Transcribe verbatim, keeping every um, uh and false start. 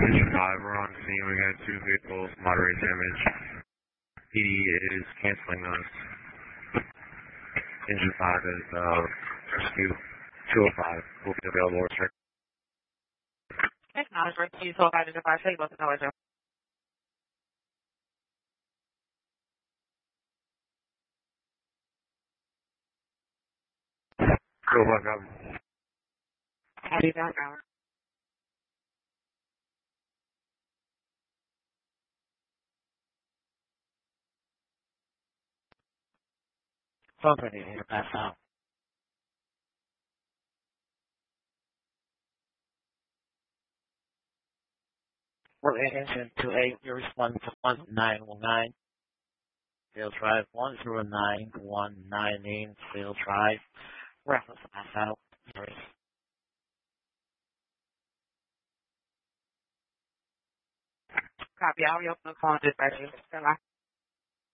Engine five, we're on scene. We got two vehicles, moderate damage. P D is canceling us. Engine five is uh, rescue two oh five. Will be available. Acknowledge rescue two oh five Engine five. Say both the noise. Go back up. I'll be back out. Company to pass out. For attention to eight, you respond to one nine one nine. Field Drive one zero nine one nine in Field Drive. Reference pass out. Sorry. Copy. I'll reopen the call and dispatch you.